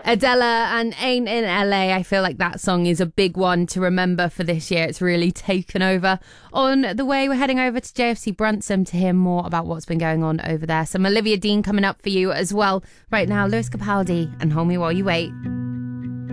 Adela and Ain't in LA. I feel like that song is a big one to remember for this year. It's really taken over. On the way, we're heading over to JFC Bruntsum to hear more about what's been going on over there. Some Olivia Dean coming up for you as well. Right now, Lewis Capaldi and Hold Me While You Wait.